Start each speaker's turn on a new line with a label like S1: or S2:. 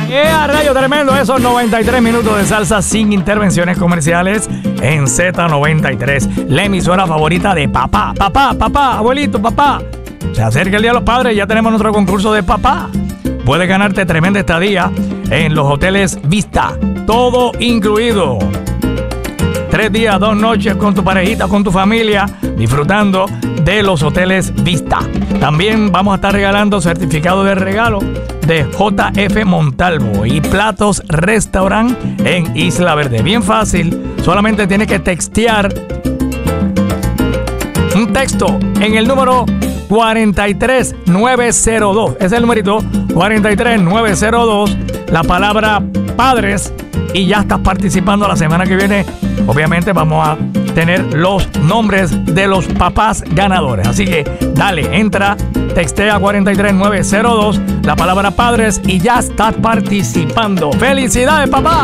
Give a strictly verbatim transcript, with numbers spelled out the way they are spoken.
S1: ¡Eh, a rayo tremendo! Esos noventa y tres minutos de salsa sin intervenciones comerciales en Z noventa y tres, la emisora favorita de papá. Papá, papá, abuelito, papá. Se acerca el Día de los Padres y ya tenemos nuestro concurso de papá. Puedes ganarte tremenda estadía en los hoteles Vista. Todo incluido. Tres días, dos noches con tu parejita, con tu familia, disfrutando de los hoteles Vista. También vamos a estar regalando certificado de regalo de J F Montalvo y Platos Restaurant en Isla Verde. Bien fácil, solamente tienes que textear un texto en el número cuarenta y tres nueve cero dos. Ese es el numerito cuarenta y tres nueve cero dos, la palabra padres, y ya estás participando. La semana que viene obviamente vamos a tener los nombres de los papás ganadores. Así que dale, entra, textea cuarenta y tres nueve cero dos, la palabra padres, y ya estás participando. ¡Felicidades, papá!